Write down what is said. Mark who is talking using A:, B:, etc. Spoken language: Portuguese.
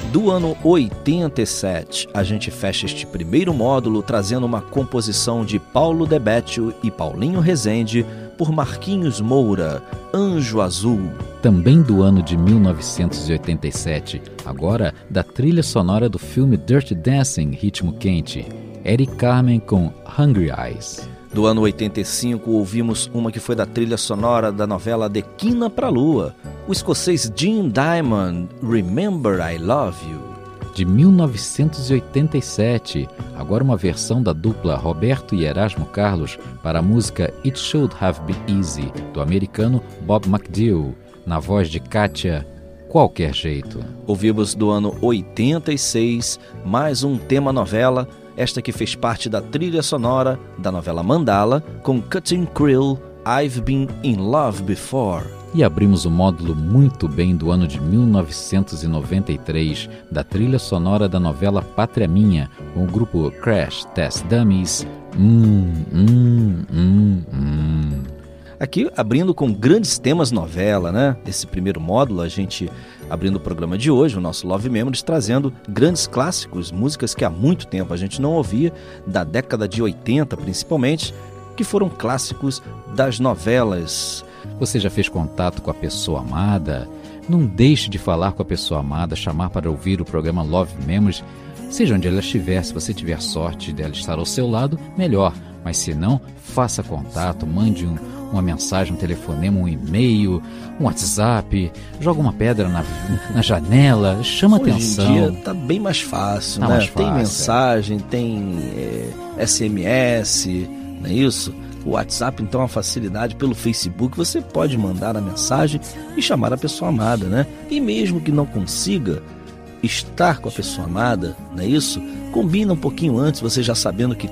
A: Do ano 87, a gente fecha este primeiro módulo trazendo uma composição de Paulo De Bétio e Paulinho Rezende por Marquinhos Moura, Anjo Azul.
B: Também do ano de 1987, agora da trilha sonora do filme Dirty Dancing, Ritmo Quente, Eric Carmen com Hungry Eyes.
A: Do ano 85, ouvimos uma que foi da trilha sonora da novela De Quina pra Lua, o escocês Jim Diamond, Remember I Love You.
B: De 1987, agora uma versão da dupla Roberto e Erasmo Carlos para a música It Should Have Been Easy, do americano Bob McDill, na voz de Kátia, Qualquer Jeito.
A: Ouvimos do ano 86, mais um tema novela, esta que fez parte da trilha sonora da novela Mandala, com Cutting Krill, I've Been in Love Before.
B: E abrimos o módulo muito bem do ano de 1993, da trilha sonora da novela Pátria Minha, com o grupo Crash Test Dummies.
A: Aqui abrindo com grandes temas novela, né? Esse primeiro módulo, a gente abrindo o programa de hoje, o nosso Love Memories, trazendo grandes clássicos, músicas que há muito tempo a gente não ouvia, da década de 80 principalmente, que foram clássicos das novelas.
B: Você já fez contato com a pessoa amada? Não deixe de falar com a pessoa amada, chamar para ouvir o programa Love Memories, seja onde ela estiver. Se você tiver sorte dela estar ao seu lado, melhor. Mas se não, faça contato, mande uma mensagem, um telefonema, um e-mail, um WhatsApp, joga uma pedra na janela, chama atenção.
A: Hoje em dia está bem mais fácil, né? Tem mensagem, tem SMS, não é isso? O WhatsApp, então, é uma facilidade. Pelo Facebook, você pode mandar a mensagem e chamar a pessoa amada, né? E mesmo que não consiga estar com a pessoa amada, não é isso? Combina um pouquinho antes, você já sabendo que